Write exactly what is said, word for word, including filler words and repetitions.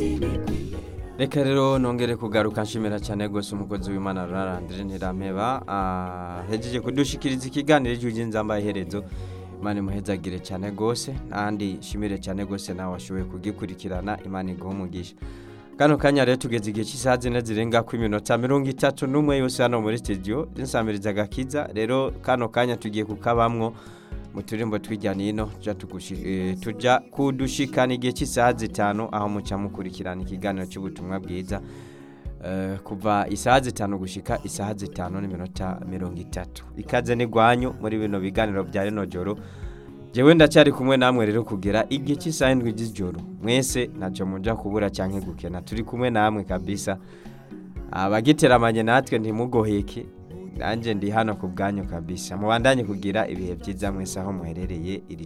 Reka rero nongere kugaruka nshimira cyane gose umukozi w'Imana Rarandire Ntirampeba ah hejeje kudushikiriza ikiganiro cy'ujye nzambaye herezo Imana imuhezagire cyane gose kandi shimire cyane gose nawe washoboye kugikurikirana Imana iguhe umugisha. Kano kanya rero tugeze igihe cy'isaha zine zirenga ku minota mirongo itatu n'umwe yose hano muri studio zinsamiriza gakiza. Rero kano kanya tugiye kukabamwo mu turimbo twijyana ino tuja tugushi e, tuja kudushikana igihe cy'isaha zitanu aho muca mukurikirana ikiganiro cy'ubutumwa bwiza uh, kuva isaha zitanu gushika isaha zitanu n'iminota mirongo itatu. Ikaze ni gwanyu muri bino biganiro bya rino joro. Jewe ndacyari kumwe namwe rero kugera igihe cy'isaha indwi z'ijoro. Mwese najo muja kubura cyanke gukena. Turi kumwe namwe kabisa. Abagiteramanye natwe ntimugoheke. Nanje ndi hano ku bwanyu kabisa. Mubandanye kugira ibihe byiza mwese aho muherereye iri